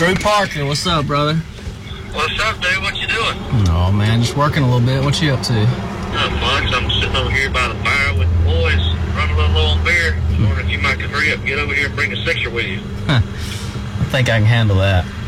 Drew Parker, what's up, brother? What's up, dude? What you doing? Oh, man, just working a little bit. What you up to? Not much. I'm sitting over here by the fire with the boys, running a little low on beer. I was wondering if you might hurry up and get over here and bring a sixer with you. I think I can handle that.